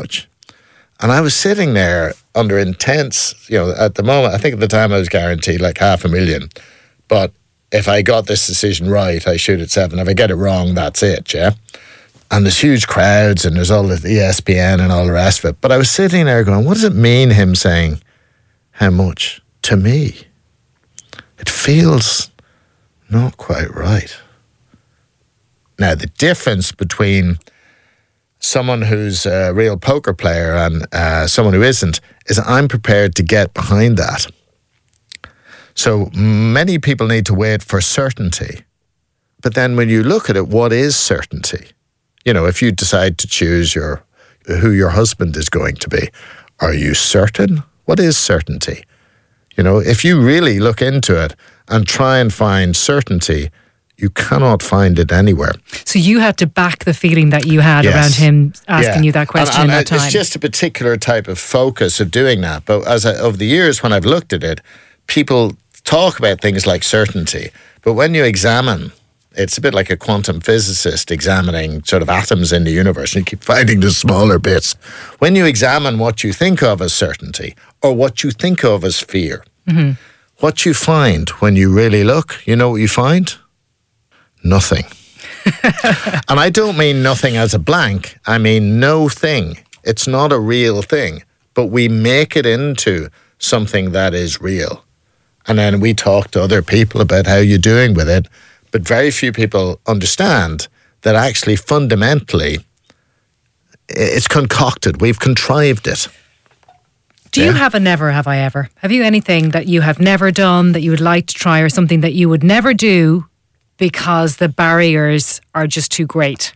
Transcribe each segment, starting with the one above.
much. And I was sitting there under intense, at the moment, I think at the time I was guaranteed like $500,000. But if I got this decision right, I shoot at 7. If I get it wrong, that's it, yeah? And there's huge crowds and there's all the ESPN and all the rest of it. But I was sitting there going, what does it mean, him saying how much to me? It feels not quite right. Now, the difference between someone who's a real poker player and someone who isn't is I'm prepared to get behind that. So many people need to wait for certainty. But then when you look at it, what is certainty? If you decide to choose who your husband is going to be, are you certain? What is certainty? If you really look into it and try and find certainty, you cannot find it anywhere. So you had to back the feeling that you had around him asking you that question in that time. It's just a particular type of focus of doing that. But over the years when I've looked at it, people talk about things like certainty. But when you examine, it's a bit like a quantum physicist examining sort of atoms in the universe, and you keep finding the smaller bits. When you examine what you think of as certainty or what you think of as fear, what you find when you really look, you know what you find? Nothing. And I don't mean nothing as a blank. I mean no thing. It's not a real thing. But we make it into something that is real. And then we talk to other people about how you're doing with it. But very few people understand that actually fundamentally it's concocted. We've contrived it. Do you have a never have I ever? Have you anything that you have never done that you would like to try, or something that you would never do because the barriers are just too great?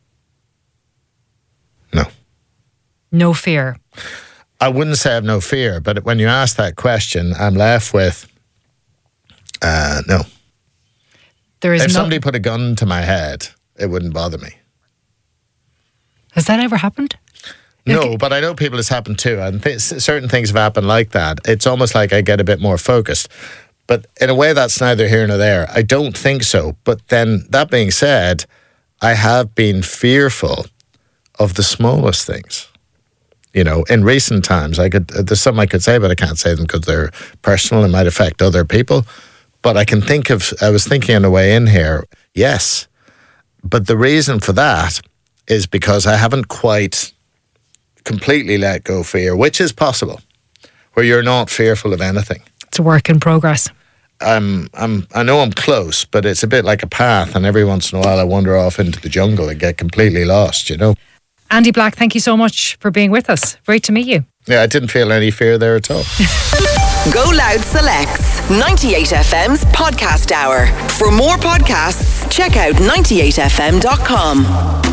No. No fear? I wouldn't say I have no fear, but when you ask that question, I'm left with no. If somebody put a gun to my head, it wouldn't bother me. Has that ever happened? No, but I know people it's happened to, and certain things have happened like that. It's almost like I get a bit more focused. But in a way, that's neither here nor there. I don't think so. But then, that being said, I have been fearful of the smallest things. In recent times, there's some I could say, but I can't say them because they're personal and might affect other people. But I was thinking on the way in here, yes. But the reason for that is because I haven't quite completely let go fear, which is possible, where you're not fearful of anything. It's a work in progress. I know I'm close, but it's a bit like a path, and every once in a while I wander off into the jungle and get completely lost, Andy Black, thank you so much for being with us. Great to meet you. Yeah, I didn't feel any fear there at all. Go Loud selects 98FM's podcast hour. For more podcasts, check out 98fm.com.